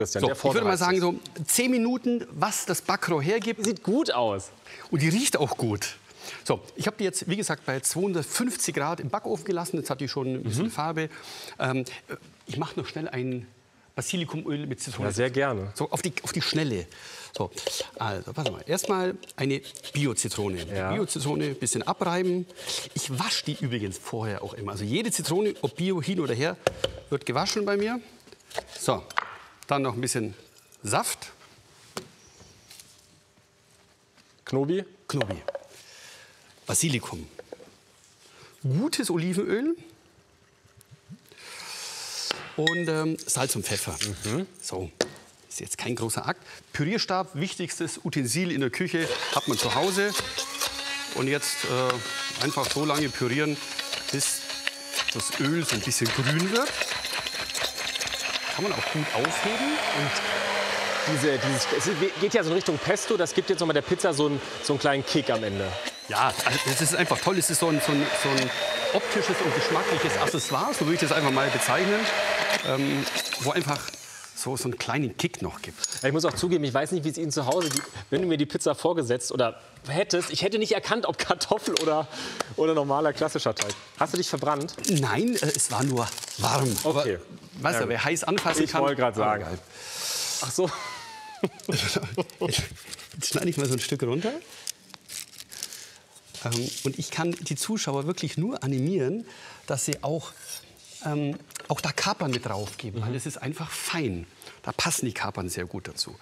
So, ich würde mal sagen, so 10 Minuten, was das Backrohr hergibt. Sieht gut aus. Und die riecht auch gut. So, ich habe die jetzt, wie gesagt, bei 250 Grad im Backofen gelassen. Jetzt hat die schon ein bisschen Farbe. Ich mache noch schnell ein Basilikumöl mit Zitrone. Ja, sehr gerne. So, auf die Schnelle. So, also, warte mal. Erstmal eine Bio-Zitrone. Ja. Bio-Zitrone, ein bisschen abreiben. Ich wasche die übrigens vorher auch immer. Also jede Zitrone, ob Bio, hin oder her, wird gewaschen bei mir. So, dann noch ein bisschen Saft. Knobi. Knobi. Basilikum. Gutes Olivenöl. Und Salz und Pfeffer. So, ist jetzt kein großer Akt. Pürierstab, wichtigstes Utensil in der Küche, hat man zu Hause. Und jetzt einfach so lange pürieren, bis das Öl so ein bisschen grün wird. Kann man auch gut aufheben. Und es geht ja so in Richtung Pesto. Das gibt jetzt noch mal der Pizza so einen kleinen Kick am Ende. Ja, also das ist einfach toll. Es ist so ein optisches und geschmackliches Accessoire, so würde ich das einfach mal bezeichnen, wo einfach so einen kleinen Kick noch gibt. Ich muss auch zugeben, ich weiß nicht, wie es Ihnen zu Hause geht. Wenn du mir die Pizza vorgesetzt oder hättest, ich hätte nicht erkannt, ob Kartoffel oder normaler klassischer Teig. Hast du dich verbrannt? Nein, es war nur warm. Okay. Weißt du, wer heiß anfassen kann. Ich wollte gerade sagen. Ach so. Jetzt schneide ich mal so ein Stück runter. Und ich kann die Zuschauer wirklich nur animieren, dass sie auch da Kapern mit drauf geben, weil es ist einfach fein. Da passen die Kapern sehr gut dazu.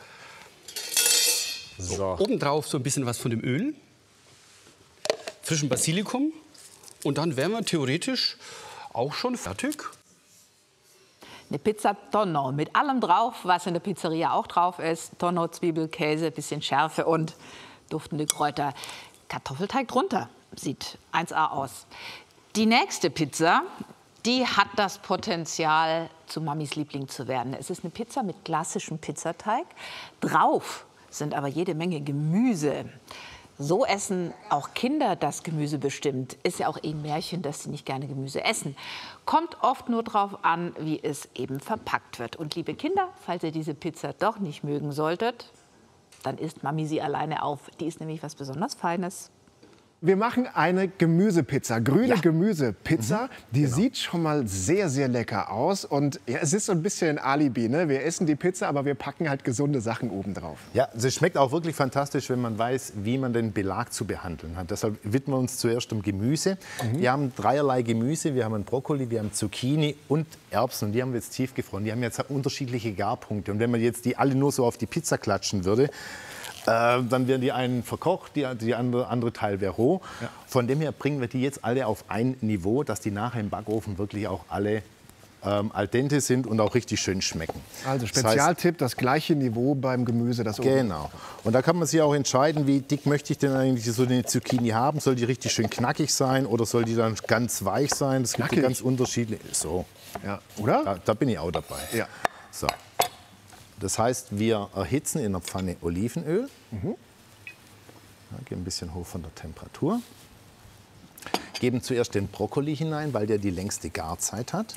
So. Obendrauf so ein bisschen was von dem Öl, frischen Basilikum und dann wären wir theoretisch auch schon fertig. Eine Pizza Tonno mit allem drauf, was in der Pizzeria auch drauf ist. Tonno, Zwiebel, Käse, bisschen Schärfe und duftende Kräuter. Kartoffelteig drunter. Sieht 1A aus. Die nächste Pizza, die hat das Potenzial, zu Mamis Liebling zu werden. Es ist eine Pizza mit klassischem Pizzateig. Drauf sind aber jede Menge Gemüse. So essen auch Kinder das Gemüse bestimmt. Ist ja auch ein Märchen, dass sie nicht gerne Gemüse essen. Kommt oft nur darauf an, wie es eben verpackt wird. Und liebe Kinder, falls ihr diese Pizza doch nicht mögen solltet, dann isst Mami sie alleine auf. Die ist nämlich was besonders Feines. Wir machen eine Gemüsepizza, grüne Gemüsepizza. Die sieht schon mal sehr, sehr lecker aus. Und ja, es ist so ein bisschen ein Alibi, ne? Wir essen die Pizza, aber wir packen halt gesunde Sachen oben drauf. Ja, sie schmeckt auch wirklich fantastisch, wenn man weiß, wie man den Belag zu behandeln hat. Deshalb widmen wir uns zuerst dem Gemüse. Wir haben dreierlei Gemüse. Wir haben einen Brokkoli, wir haben Zucchini und Erbsen. Und die haben wir jetzt tiefgefroren. Die haben jetzt unterschiedliche Garpunkte. Und wenn man jetzt die alle nur so auf die Pizza klatschen würde, dann wären die einen verkocht, die andere Teil wäre roh. Ja. Von dem her bringen wir die jetzt alle auf ein Niveau, dass die nachher im Backofen wirklich auch alle al dente sind und auch richtig schön schmecken. Also Spezialtipp, das gleiche Niveau beim Gemüse, das oben. Genau. Und da kann man sich auch entscheiden, wie dick möchte ich denn eigentlich so eine Zucchini haben. Soll die richtig schön knackig sein oder soll die dann ganz weich sein? Das gibt ganz unterschiedliche. So. Ja. Oder? Da bin ich auch dabei. Ja. So. Das heißt, wir erhitzen in der Pfanne Olivenöl. Ja, gehen ein bisschen hoch von der Temperatur. Geben zuerst den Brokkoli hinein, weil der die längste Garzeit hat.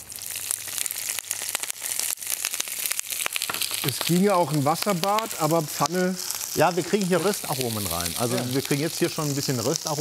Es ginge auch ein Wasserbad, aber Pfanne. Ja, wir kriegen hier Röstaromen rein. Also wir kriegen jetzt hier schon ein bisschen Röstaromen.